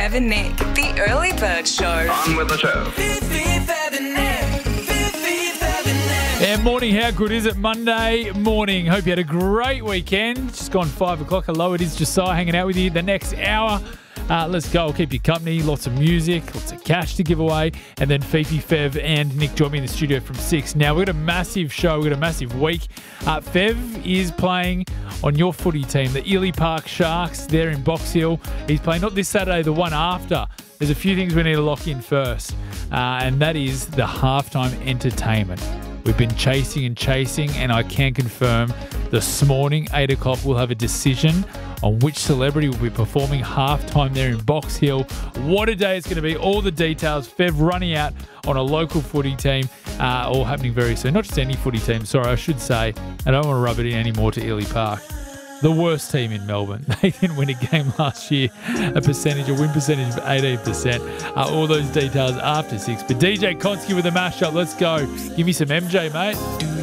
Fev and Nick, the Early Bird Show. On with the show. Yeah, morning. How good is it? Monday morning. Hope you had a great weekend. Just gone 5 o'clock. Hello, it is Josiah hanging out with you the next hour. Let's go. I'll keep you company. Lots of music, lots of cash to give away. And then Fifi, Fev and Nick join me in the studio from 6. Now, we've got a massive show. We've got a massive week. Fev is playing on your footy team, the Ely Park Sharks. They're in Box Hill. He's playing not this Saturday, the one after. There's a few things we need to lock in first. And that is the halftime entertainment. We've been chasing, and I can confirm this morning, 8 o'clock, we'll have a decision on which celebrity will be performing halftime there in Box Hill. What a day it's going to be. All the details. Fev running out on a local footy team, all happening very soon. Not just any footy team, sorry, I should say. I don't want to rub it in anymore to Ely Park. The worst team in Melbourne. They didn't win a game last year. A win percentage of 18%. All those details after 6. But DJ Konski with a mashup. Let's go. Give me some MJ, mate.